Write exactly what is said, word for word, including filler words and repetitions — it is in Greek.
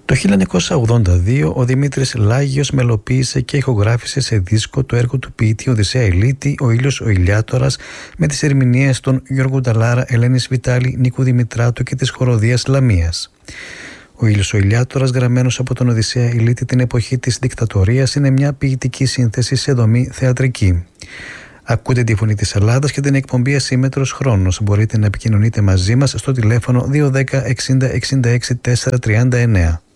Το χίλια εννιακόσια ογδόντα δύο ο Δημήτρης Λάγιος μελοποίησε και ηχογράφησε σε δίσκο το έργο του ποιητή Οδυσσέα Ηλίτη «Ο ήλιος ο ηλιάτορας» με τις ερμηνείες των Γιώργου Νταλάρα, Ελένης Βιτάλη, Νίκου Δημητράτου και της χοροδίας Λαμίας. Ο ήλιος ο ηλιάτορας, γραμμένος από τον Οδυσσέα Ηλίτη την εποχή της δικτατορίας, είναι μια ποιητική σύνθεση σε δομή θεατρική. Ακούτε τη φωνή της Ελλάδας και την εκπομπή Ασύμμετρος Χρόνος. Μπορείτε να επικοινωνείτε μαζί μας στο τηλέφωνο δύο ένα μηδέν εξήντα εξήντα έξι τετρακόσια τριάντα εννέα.